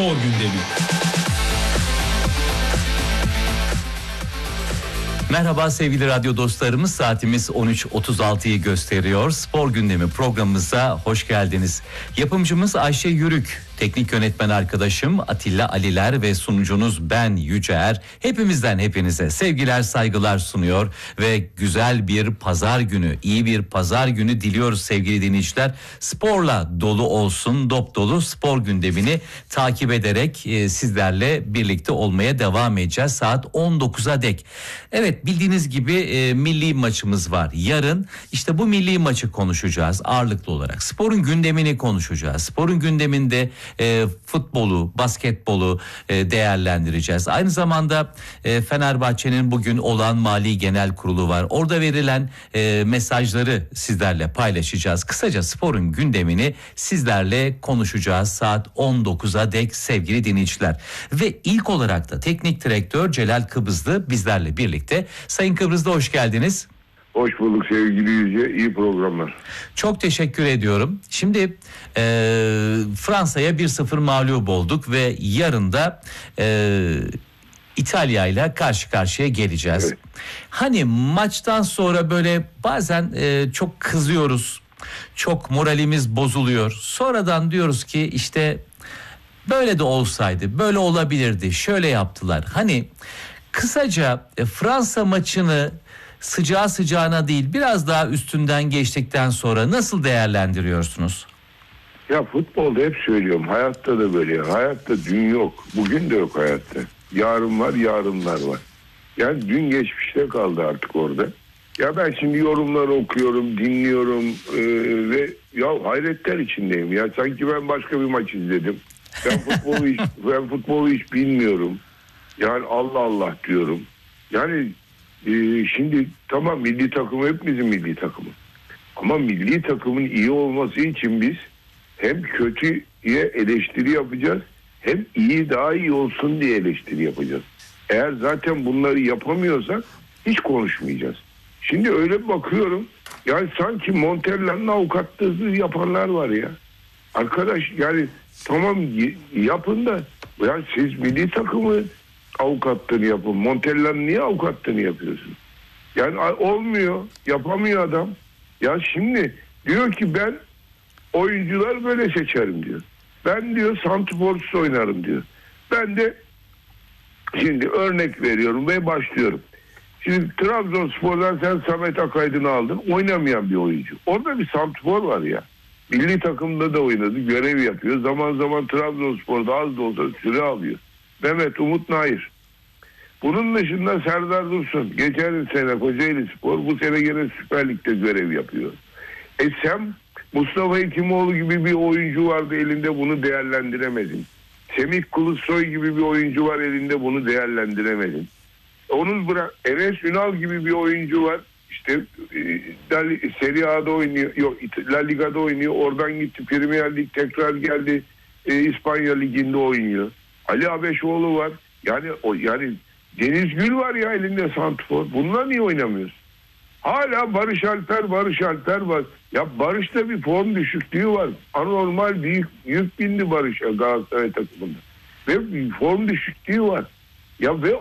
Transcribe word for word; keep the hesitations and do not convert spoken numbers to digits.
Spor Gündemi. Merhaba sevgili radyo dostlarımız, saatimiz on üç otuz altıyı gösteriyor. Spor Gündemi programımıza hoş geldiniz. Yapımcımız Ayşe Yürük, teknik yönetmen arkadaşım Atilla Aliler ve sunucunuz ben Yüceer. Hepimizden hepinize sevgiler, saygılar sunuyor ve güzel bir pazar günü, iyi bir pazar günü diliyoruz sevgili dinleyiciler. Sporla dolu olsun, dop dolu spor gündemini takip ederek e, sizlerle birlikte olmaya devam edeceğiz saat on dokuza dek. Evet, bildiğiniz gibi e, milli maçımız var. Yarın işte bu milli maçı konuşacağız ağırlıklı olarak. Sporun gündemini konuşacağız. Sporun gündeminde e, futbolu, basketbolu e, değerlendireceğiz. Aynı zamanda e, Fenerbahçe'nin bugün olan Mali Genel Kurulu var. Orada verilen e, mesajları sizlerle paylaşacağız. Kısaca sporun gündemini sizlerle konuşacağız saat on dokuza dek sevgili dinleyiciler. Ve ilk olarak da teknik direktör Celal Kıbrıslı bizlerle birlikte. Sayın Kıbrıslı, hoş geldiniz. Hoş bulduk sevgili Yüce, iyi programlar. Çok teşekkür ediyorum. Şimdi e, Fransa'ya bir sıfır mağlup olduk ve yarın da e, İtalya ile karşı karşıya geleceğiz. Evet. Hani maçtan sonra böyle bazen e, çok kızıyoruz, çok moralimiz bozuluyor. Sonradan diyoruz ki işte böyle de olsaydı, böyle olabilirdi, şöyle yaptılar. Hani kısaca e, Fransa maçını sıcağı sıcağına değil biraz daha üstünden geçtikten sonra nasıl değerlendiriyorsunuz? Ya futbolda hep söylüyorum, hayatta da böyle. Hayatta dün yok, bugün de yok hayatta. Yarın var, yarınlar var. Yani dün geçmişte kaldı artık orada. Ya ben şimdi yorumları okuyorum, dinliyorum ee, ve ya hayretler içindeyim. Ya sanki ben başka bir maç izledim. Ben futbolu hiç, ben futbolu hiç bilmiyorum. Yani Allah Allah diyorum. Yani e, şimdi tamam, milli takım hepimizin milli takımı. Ama milli takımın iyi olması için biz hem kötüye eleştiri yapacağız, hem iyi daha iyi olsun diye eleştiri yapacağız. Eğer zaten bunları yapamıyorsak hiç konuşmayacağız. Şimdi öyle bakıyorum, yani sanki Montella'nın avukatlığı yapanlar var ya. Arkadaş yani tamam yapın da, yani siz milli takımı avukatlığını yapın. Montella'nın niye avukatlığını yapıyorsun? Yani olmuyor, yapamıyor adam. Ya şimdi diyor ki ben oyuncular böyle seçerim diyor. Ben diyor santrforsuz oynarım diyor. Ben de şimdi örnek veriyorum ve başlıyorum. Şimdi Trabzonspor'dan sen Samet Akaydın'ı aldın. Oynamayan bir oyuncu. Orada bir santrfor var ya. Milli takımda da oynadı. Görev yapıyor. Zaman zaman Trabzonspor'da az da olsa süre alıyor. Mehmet Umut Nair. Bunun dışında Serdar Dursun. Geçen sene Kocaeli Spor, bu sene gene Süper Lig'de görev yapıyor. E sen Mustafa Hekimoğlu gibi bir oyuncu vardı elinde, bunu değerlendiremedin. Semih Kılıçsoy gibi bir oyuncu var elinde, bunu değerlendiremedin. Onu bırak, Enes Ünal gibi bir oyuncu var. İşte e, Serie A'da oynuyor, yok La Liga'da oynuyor. Oradan gitti Premier Lig, tekrar geldi e, İspanya Ligi'nde oynuyor. Ali Abeşoğlu var. Yani o yani Deniz Gül var ya elinde santrfor. Bunlar niye oynamıyorsun? Hala Barış Alper, Barış Alper var. Ya Barış'ta bir form düşüklüğü var. Anormal büyük yük bindi Barış'a Galatasaray takımında. Ve bir form düşüklüğü var. Ya ve